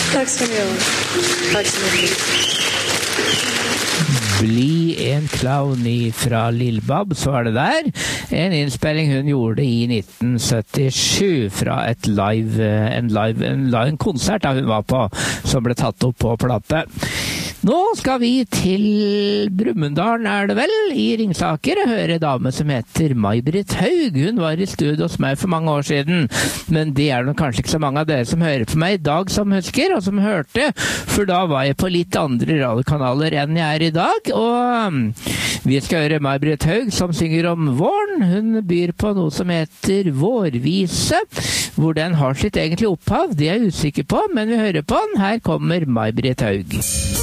Takk skal du ha. Takk skal du ha. Bli en clown fra Lillebab, så er det der. En innspilling hun gjorde i 1977 fra en konsert da hun var på, som ble tatt opp på plate. Nå skal vi til Brumunddal, er det vel, i Ringsaker, og høre en dame som heter May-Britt Haug. Hun var i studio hos meg for mange år siden, men det er nok kanskje ikke så mange av dere som hører på meg i dag som husker, og som hørte, for da var jeg på litt andre radiokanaler enn jeg er i dag, og vi skal høre May-Britt Haug som synger om våren. Hun byr på noe som heter Vårvise. Hvor den har sitt egentlige opphav, det er jeg usikker på, men vi hører på den. Her kommer May-Britt Haug.